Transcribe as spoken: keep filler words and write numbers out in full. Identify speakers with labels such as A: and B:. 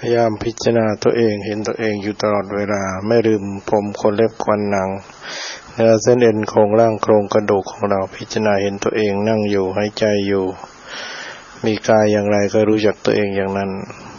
A: พยายามพิจารณาตัวเองเห็นตัวเองอยู่ตลอดเวลาไม่ลืมผมขนเล็บฟันหนังเนื้อเส้นเอ็นโครงร่างโครงกระดูกของเราพิจารณาเห็นตัวเองนั่งอยู่หายใจอยู่มีกายอย่างไรก็รู้จักตัวเองอย่างนั้น